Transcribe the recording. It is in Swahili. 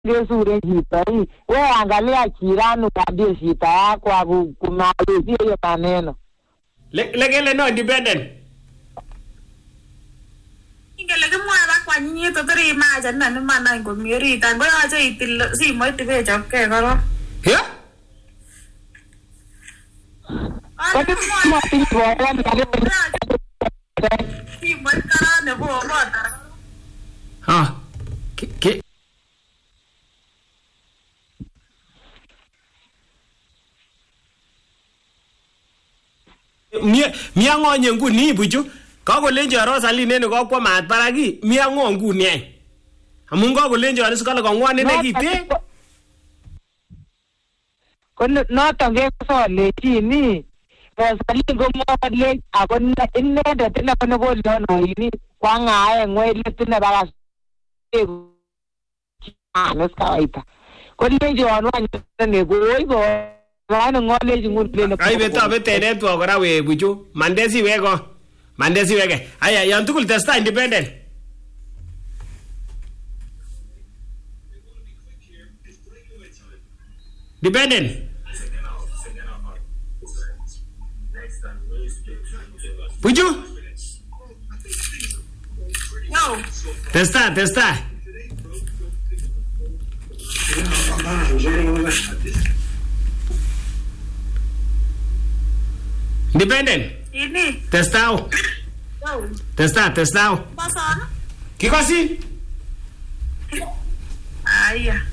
sure chito hii. Wewe angalia jirani uambie shida yako kumalizie hiyo maneno. Legele no independent. Ingele kimwae kwa nyinyi totori imaja nani mana ngomiri tango yache itil simoit ibechopke koro. Yeah? Simoit kara nebo bota. Ah. Mia ngonye nguni buchu kakolenjo Rosaline ne kokwa mat baraki mia ngo nguni ai amun kakolenjo ani sikala kongwan ne kite kon noton ke solechini Rosaline ko modle ako inendet ine ko neboliono ini kwangae ngwele tine baka anos kawaita kolenjo anwan ne goigo Rano ngole jingun pleno. Ai beta beta network kora we buchu. Mandesi wego. Mandesi wege. Aya yan tukul testa independent. Dependent. Buchu? No. Testa. Independent. Ini. Testao. No. Testao. Pasana. Kikosi? Aya.